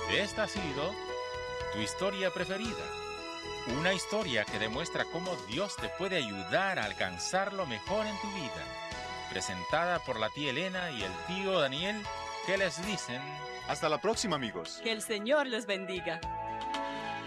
Esta ha sido tu historia preferida. Una historia que demuestra cómo Dios te puede ayudar a alcanzar lo mejor en tu vida. Presentada por la tía Elena y el tío Daniel, que les dicen... Hasta la próxima, amigos. Que el Señor les bendiga.